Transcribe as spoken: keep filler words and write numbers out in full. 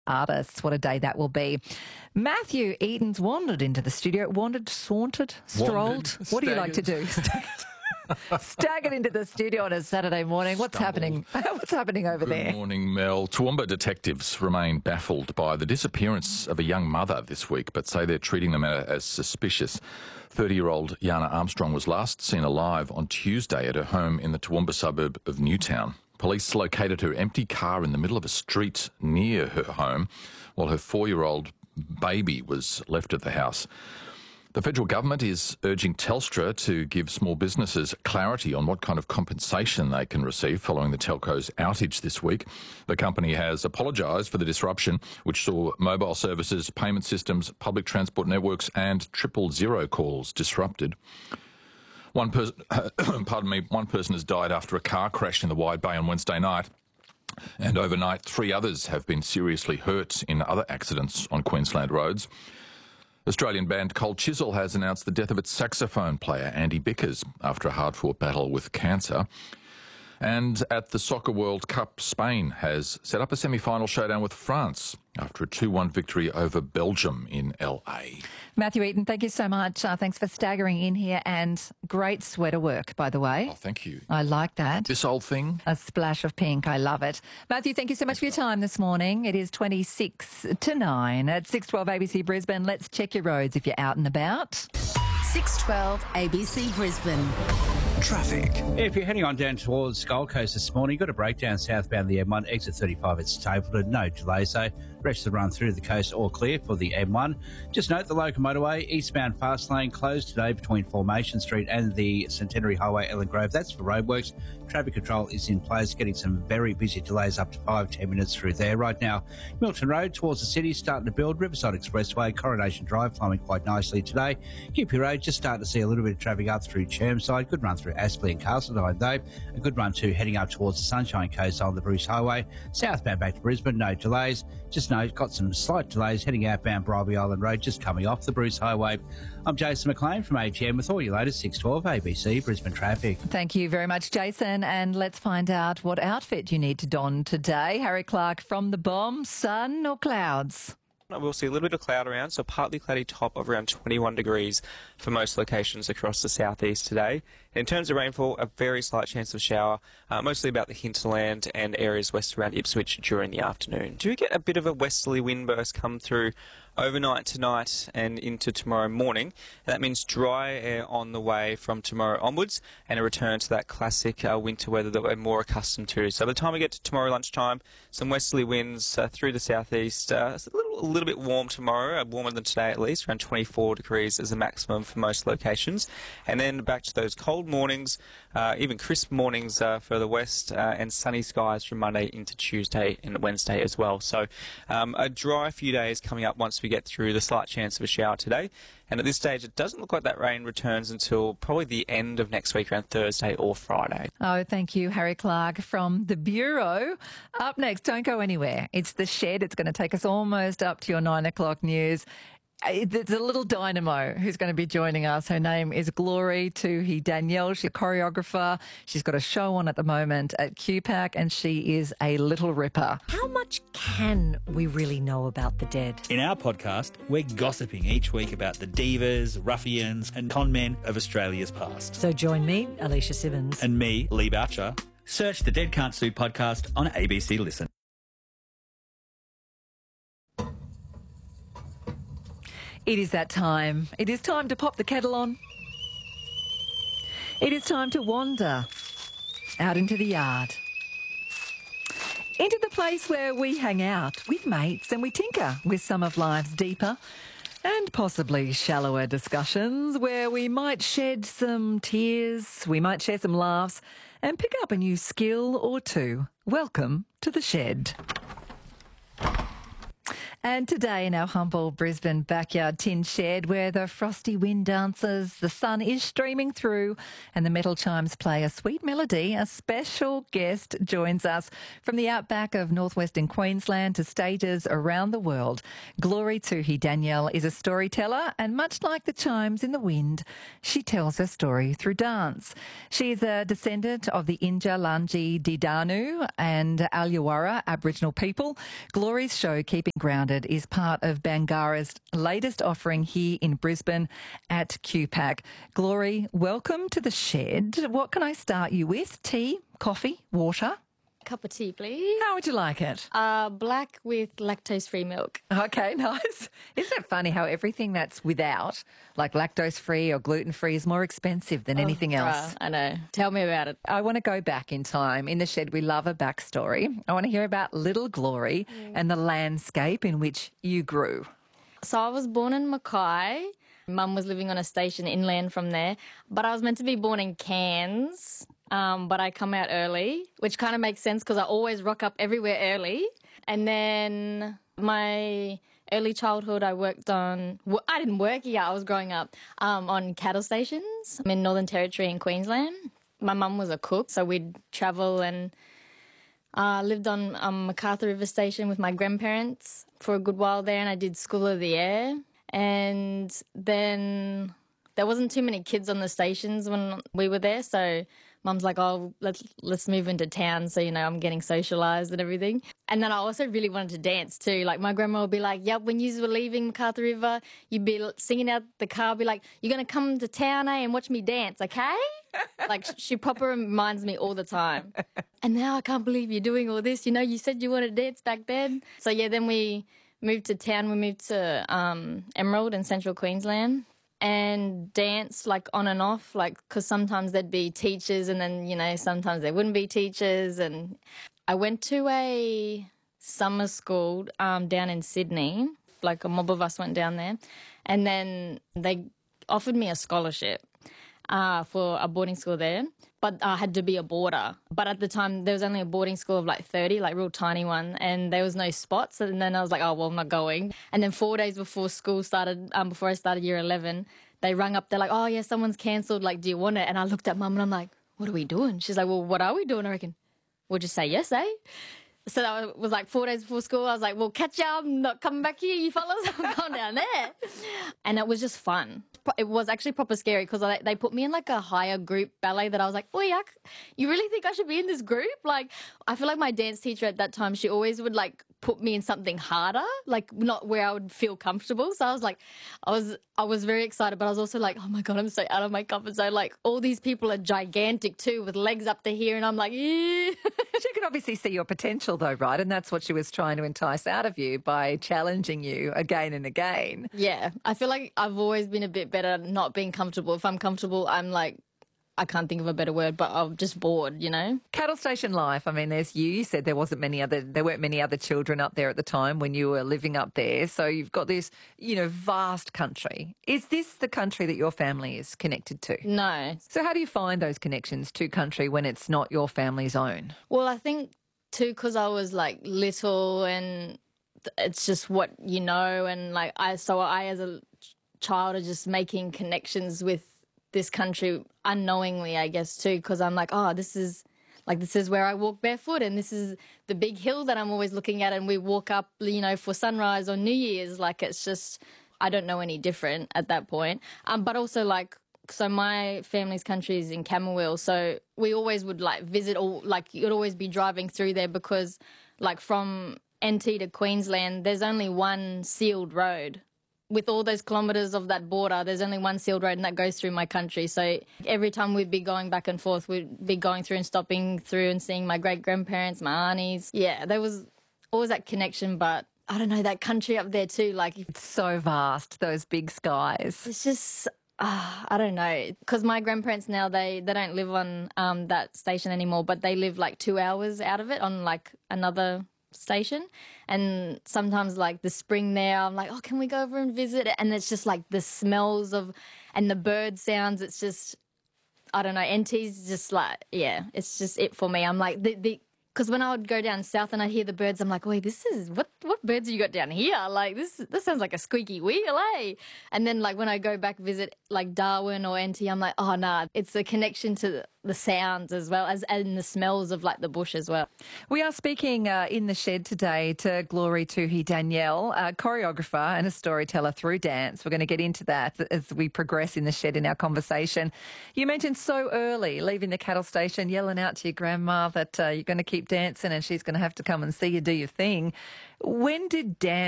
artists. What a day that will be. Matthew Eaton's wandered into the studio. Wandered, sauntered, strolled. Wandered, what do you like to staggered. do? Staggered into the studio on a Saturday morning. What's Stumbled. happening? What's happening over Good there? morning, Mel. Toowoomba detectives remain baffled by the disappearance of a young mother this week, but say they're treating them as suspicious. thirty-year-old Yana Armstrong was last seen alive on Tuesday at her home in the Toowoomba suburb of Newtown. Police located her empty car in the middle of a street near her home, while her four-year-old baby was left at the house. The federal government is urging Telstra to give small businesses clarity on what kind of compensation they can receive following the telco's outage this week. The company has apologised for the disruption, which saw mobile services, payment systems, public transport networks and triple zero calls disrupted. One person, pardon me, one person has died after a car crash in the Wide Bay on Wednesday night. And overnight, three others have been seriously hurt in other accidents on Queensland roads. Australian band Cold Chisel has announced the death of its saxophone player, Andy Bickers, after a hard-fought battle with cancer. And at the Soccer World Cup, Spain has set up a semi-final showdown with France after a two one victory over Belgium in L A. Matthew Eaton, thank you so much. Uh, thanks for staggering in here, and great sweater work, by the way. Oh, thank you. I like that. This old thing. A splash of pink. I love it. Matthew, thank you so much for your time this morning. It is twenty-six to nine at six twelve A B C Brisbane. Let's check your roads if you're out and about. six twelve A B C Brisbane. Traffic. Yeah, if you're heading on down towards Gold Coast this morning, you've got a breakdown southbound the M one, exit thirty-five at Stapleton, no delays though. Rest of the run through the coast all clear for the M one. Just note the local motorway, eastbound fast lane closed today between Formation Street and the Centenary Highway, Ellen Grove. That's for roadworks. Traffic control is in place, getting some very busy delays up to five, ten minutes through there. Right now, Milton Road towards the city starting to build. Riverside Expressway, Coronation Drive flowing quite nicely today. Gympie Road just starting to see a little bit of traffic up through Chermside. Good run through Aspley and Castledine though. A good run too heading up towards the Sunshine Coast on the Bruce Highway. Southbound back to Brisbane, no delays. Just note, got some slight delays heading outbound Bribie Island Road, just coming off the Bruce Highway. I'm Jason McLean from A G M with all your latest six twelve A B C Brisbane traffic. Thank you very much, Jason. And let's find out what outfit you need to don today. Harry Clark from The Bomb. Sun or clouds? We'll see a little bit of cloud around, so partly cloudy top of around twenty-one degrees for most locations across the southeast today. In terms of rainfall, a very slight chance of shower, uh, mostly about the hinterland and areas west around Ipswich during the afternoon. Do get a bit of a westerly wind burst come through overnight tonight and into tomorrow morning. And that means dry air on the way from tomorrow onwards and a return to that classic uh, winter weather that we're more accustomed to. So by the time we get to tomorrow lunchtime, some westerly winds uh, through the southeast. Uh, it's a little, a little bit warm tomorrow, uh, warmer than today at least, around twenty-four degrees as a maximum for most locations. And then back to those cold mornings, uh, even crisp mornings uh, further west, uh, and sunny skies from Monday into Tuesday and Wednesday as well. So um, a dry few days coming up once we get through, the slight chance of a shower today. And at this stage, it doesn't look like that rain returns until probably the end of next week, around Thursday or Friday. Oh, thank you, Harry Clark from the Bureau. Up next, don't go anywhere. It's The Shed. It's going to take us almost up to your nine o'clock news. There's a little dynamo who's going to be joining us. Her name is Glory Tuhi Danielle. She's a choreographer. She's got a show on at the moment at Q PAC, and she is a little ripper. How much can we really know about the dead? In our podcast, we're gossiping each week about the divas, ruffians and con men of Australia's past. So join me, Alicia Simmons. And me, Lee Boucher. Search the Dead Can't Sue podcast on A B C Listen. It is that time. It is time to pop the kettle on. It is time to wander out into the yard. Into the place where we hang out with mates and we tinker with some of life's deeper and possibly shallower discussions, where we might shed some tears, we might share some laughs and pick up a new skill or two. Welcome to The Shed. And today in our humble Brisbane backyard tin shed where the frosty wind dances, the sun is streaming through and the metal chimes play a sweet melody, a special guest joins us from the outback of northwestern Queensland to stages around the world. Glory Tuhi Danielle is a storyteller and much like the chimes in the wind, she tells her story through dance. She is a descendant of the Inja Lanji Didanu and Alyawara Aboriginal people. Glory's show, Keeping Grounded, is part of Bangara's latest offering here in Brisbane at Q PAC. Glory, welcome to the shed. What can I start you with? Tea, coffee, water? Cup of tea, please. How would you like it? Uh, black with lactose-free milk. Okay, nice. Isn't it funny how everything that's without, like lactose-free or gluten-free, is more expensive than anything Oh, else? bruh, I know. Tell me about it. I want to go back in time. In the shed, we love a backstory. I want to hear about little Glory and the landscape in which you grew. So I was born in Mackay. Mum was living on a station inland from there, but I was meant to be born in Cairns, um, but I come out early, which kind of makes sense because I always rock up everywhere early. And then my early childhood, I worked on, well, I didn't work here, I was growing up um, on cattle stations. I'm in Northern Territory in Queensland. My mum was a cook, so we'd travel and uh, lived on um, MacArthur River Station with my grandparents for a good while there, and I did School of the Air. And then there wasn't too many kids on the stations when we were there, so Mum's like, oh, let's let's move into town so, you know, I'm getting socialised and everything. And then I also really wanted to dance too. Like my grandma would be like, yep, when you were leaving MacArthur River, you'd be singing out the car, be like, you're going to come to town, eh, and watch me dance, okay? Like she proper reminds me all the time. And now I can't believe you're doing all this. You know, you said you wanted to dance back then. So, yeah, then we moved to town. We moved to um, Emerald in central Queensland and danced like on and off, like because sometimes there'd be teachers and then, you know, sometimes there wouldn't be teachers. And I went to a summer school um, down in Sydney, like a mob of us went down there, and then they offered me a scholarship uh, for a boarding school there. But I had to be a boarder. But at the time, there was only a boarding school of like thirty, like real tiny one, and there was no spots. And then I was like, oh, well, I'm not going. And then four days before school started, um, before I started year eleven, they rang up. They're like, oh, yeah, someone's cancelled. Like, do you want it? And I looked at Mum and I'm like, what are we doing? She's like, well, what are we doing? I reckon we'll just say yes, eh? So that was like four days before school. I was like, well, catch ya. I'm not coming back here, you fellas. I'm going down there. And it was just fun. It was actually proper scary because they put me in like a higher group ballet that I was like, oh, yeah, you really think I should be in this group? Like, I feel like my dance teacher at that time, she always would like put me in something harder, like not where I would feel comfortable. So I was like, I was I was very excited, but I was also like, oh my God, I'm so out of my comfort zone. Like all these people are gigantic too with legs up to here. And I'm like, yeah. She could obviously see your potential though, right? And that's what she was trying to entice out of you by challenging you again and again. Yeah. I feel like I've always been a bit better at not being comfortable. If I'm comfortable, I'm like, I can't think of a better word, but I'm just bored, you know? Cattle station life. I mean, there's you. You said there wasn't many other, there weren't many other children up there at the time when you were living up there. So you've got this, you know, vast country. Is this the country that your family is connected to? No. So how do you find those connections to country when it's not your family's own? Well, I think too, because I was like little and it's just what you know. And like I, so I as a child are just making connections with this country unknowingly, I guess, too, because I'm like, oh, this is like this is where I walk barefoot and this is the big hill that I'm always looking at and we walk up, you know, for sunrise or New Year's. Like it's just, I don't know any different at that point. Um, but also like, so my family's country is in Camberwell, so we always would like visit all, like you'd always be driving through there because like from N T to Queensland, there's only one sealed road. With all those kilometres of that border, there's only one sealed road and that goes through my country. So every time we'd be going back and forth, we'd be going through and stopping through and seeing my great-grandparents, my aunties. Yeah, there was always that connection, but I don't know, that country up there too, like... It's so vast, those big skies. It's just... Uh, I don't know, because my grandparents now, they, they don't live on um, that station anymore, but they live like two hours out of it on like another station. And sometimes like the spring there, I'm like, oh, can we go over and visit? And it's just like the smells of and the bird sounds. It's just, I don't know, N T's just like, yeah, it's just it for me. I'm like, the, the Because when I would go down south and I'd hear the birds, I'm like, wait, this is, what what birds have you got down here? Like, this this sounds like a squeaky wheel, eh? And then, like, when I go back visit, like, Darwin or N T, I'm like, oh, nah, it's a connection to the sounds as well as and the smells of, like, the bush as well. We are speaking uh, in the shed today to Glory Tuhi Danielle, a choreographer and a storyteller through dance. We're going to get into that as we progress in the shed in our conversation. You mentioned so early, leaving the cattle station, yelling out to your grandma that uh, you're going to keep dancing and she's going to have to come and see you do your thing. When did dance